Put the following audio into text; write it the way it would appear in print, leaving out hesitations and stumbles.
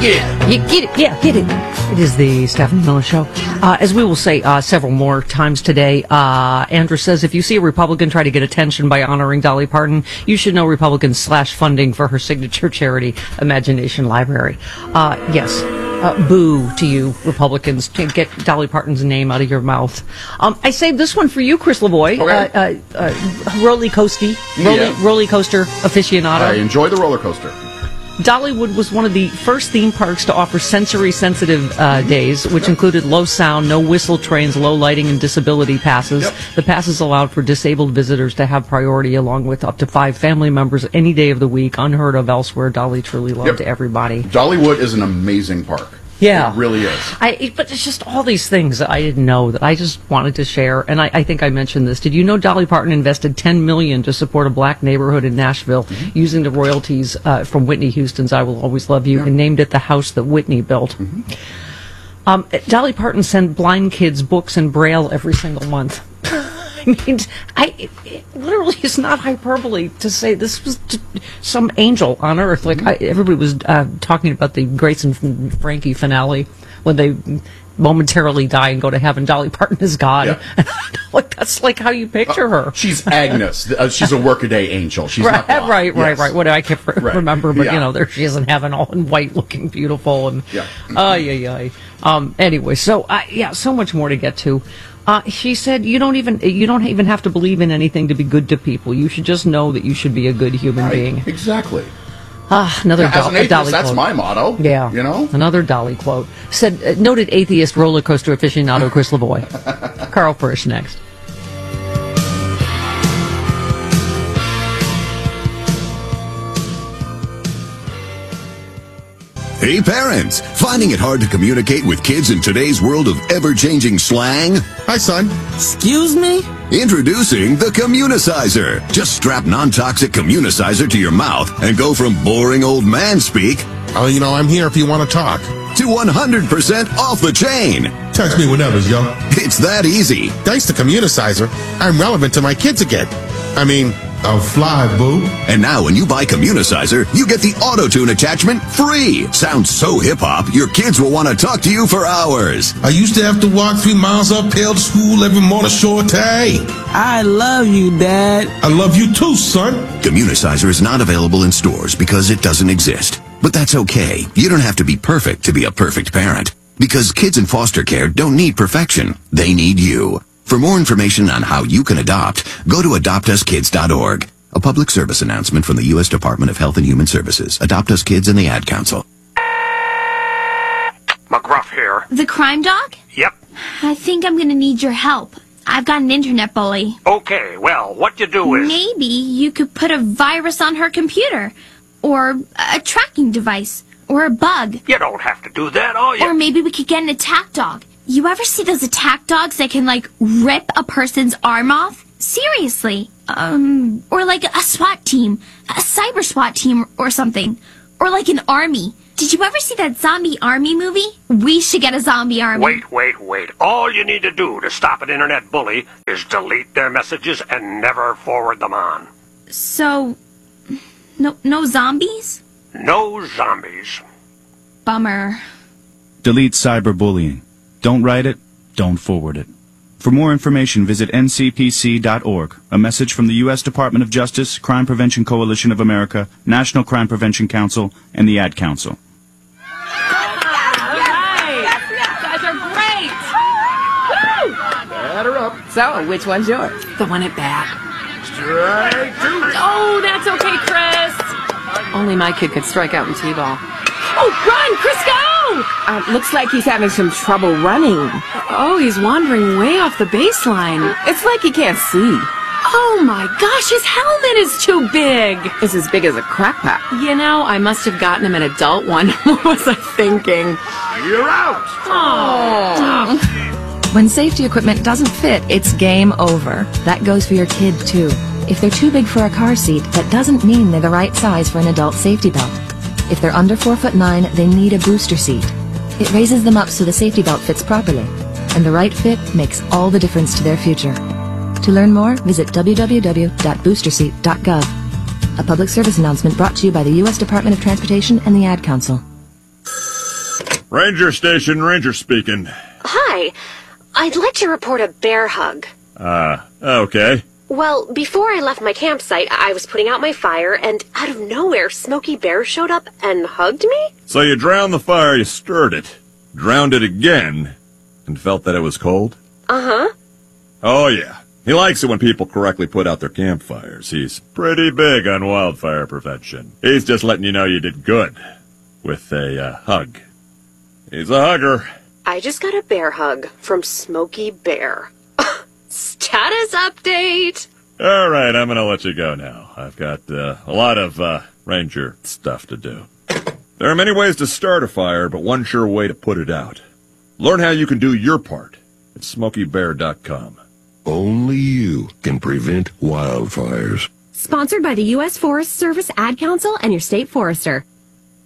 get it. You get it. Yeah, get it. It is the Stephanie Miller Show. As we will say several more times today, Andrew says if you see a Republican try to get attention by honoring Dolly Parton, you should know Republicans slash funding for her signature charity, Imagination Library. Yes. Boo to you, Republicans. Can't get Dolly Parton's name out of your mouth. I saved this one for you, Chris Lavoie. Okay. Roller coaster aficionado. I enjoy the roller coaster. Dollywood was one of the first theme parks to offer sensory-sensitive days, which included low sound, no whistle trains, low lighting, and disability passes. Yep. The passes allowed for disabled visitors to have priority along with up to 5 family members any day of the week, unheard of elsewhere. Dolly truly loved everybody. Dollywood is an amazing park. Yeah. It really is. But it's just all these things that I didn't know that I just wanted to share. And I think I mentioned this. Did you know Dolly Parton invested $10 million to support a black neighborhood in Nashville using the royalties from Whitney Houston's I Will Always Love You and named it the house that Whitney built? Dolly Parton sent blind kids books in Braille every single month. I mean, it literally is not hyperbole to say this was some angel on earth. Like everybody was talking about the Grace and Frankie finale when they momentarily die and go to heaven. Dolly Parton is God. Yeah. Like that's like how you picture her. She's Agnes. She's a workaday angel. She's not God. Right. What I can't remember, but Yeah. you know, there she is in heaven, all in white, looking beautiful, and Anyway, so so much more to get to. She said, "You don't even have to believe in anything to be good to people. You should just know that you should be a good human being." Exactly. Another As an atheist, Dolly that's quote. my motto. Yeah, you know, another Dolly quote said. Noted atheist roller coaster aficionado Chris Lavoie. Carl Frisch next. Hey parents, finding it hard to communicate with kids in today's world of ever-changing slang? Hi, son. Excuse me? Introducing the Communicizer. Just strap non-toxic Communicizer to your mouth and go from boring old man speak Oh, I'm here if you want to talk. to 100% off the chain. Text me whenever, yo. It's that easy. Thanks to Communicizer, I'm relevant to my kids again. I mean, I'll fly, boo. And now when you buy Communicizer, you get the auto-tune attachment free. Sounds so hip-hop, your kids will want to talk to you for hours. I used to have to walk 3 miles uphill to school every morning, shorty. I love you, Dad. I love you too, son. Communicizer is not available in stores because it doesn't exist. But that's okay. You don't have to be perfect to be a perfect parent. Because kids in foster care don't need perfection. They need you. For more information on how you can adopt, go to adoptuskids.org. A public service announcement from the U.S. Department of Health and Human Services, Adopt Us Kids, and the Ad Council. McGruff here. The crime dog? Yep. I think I'm gonna need your help. I've got an internet bully. Okay, well, what you do is... Maybe you could put a virus on her computer. Or a tracking device. Or a bug. You don't have to do that, all you... Or maybe we could get an attack dog. You ever see those attack dogs that can, rip a person's arm off? Seriously. Or like a SWAT team. A cyber SWAT team or something. Or like an army. Did you ever see that zombie army movie? We should get a zombie army. Wait. All you need to do to stop an internet bully is delete their messages and never forward them on. So, no zombies? No zombies. Bummer. Delete cyberbullying. Don't write it, don't forward it. For more information, visit ncpc.org. A message from the U.S. Department of Justice, Crime Prevention Coalition of America, National Crime Prevention Council, and the Ad Council. Batter up. So, which one's yours? The one at bat. Strike two. Oh, that's okay, Chris. Only my kid could strike out in T-ball. Oh, run, Chris, go! Looks like he's having some trouble running. Oh, he's wandering way off the baseline. It's like he can't see. Oh my gosh, his helmet is too big. It's as big as a crack pot. You know, I must have gotten him an adult one. What was I thinking? You're out! Oh. When safety equipment doesn't fit, it's game over. That goes for your kid, too. If they're too big for a car seat, that doesn't mean they're the right size for an adult safety belt. If they're under 4'9", they need a booster seat. It raises them up so the safety belt fits properly. And the right fit makes all the difference to their future. To learn more, visit www.boosterseat.gov. A public service announcement brought to you by the U.S. Department of Transportation and the Ad Council. Ranger Station, Ranger speaking. Hi. I'd like to report a bear hug. Okay. Well, before I left my campsite, I was putting out my fire, and out of nowhere, Smokey Bear showed up and hugged me? So you drowned the fire, you stirred it, drowned it again, and felt that it was cold? Uh-huh. Oh, yeah. He likes it when people correctly put out their campfires. He's pretty big on wildfire prevention. He's just letting you know you did good with a hug. He's a hugger. I just got a bear hug from Smokey Bear. Status update! All right, I'm gonna let you go now. I've got a lot of ranger stuff to do. There are many ways to start a fire, but one sure way to put it out. Learn how you can do your part at SmokeyBear.com. Only you can prevent wildfires. Sponsored by the U.S. Forest Service Ad Council and your state forester.